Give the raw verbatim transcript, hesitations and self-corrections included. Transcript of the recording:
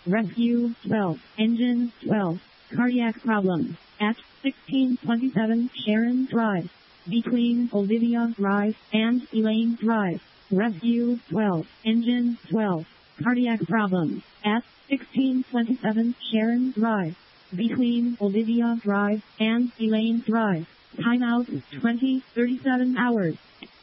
Rescue twelve. Engine twelve. Cardiac problem. At sixteen twenty-seven Sharon Drive. Between Olivia Drive and Elaine Drive. Rescue twelve. Engine twelve. Cardiac problem. At sixteen twenty-seven Sharon Drive. Between Olivia Drive and Elaine Drive. Timeout twenty thirty-seven hours.